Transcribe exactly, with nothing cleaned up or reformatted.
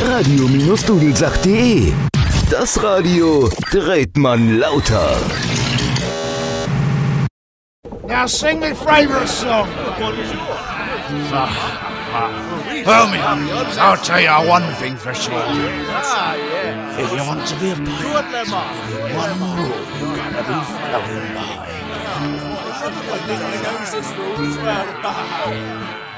radio-dudelsach punkt de. Das Radio dreht man lauter. Now sing me favourite song. Well, me honeys, I'll tell you one thing for sure. If you want to be a pirate, one rule you gotta be flown by.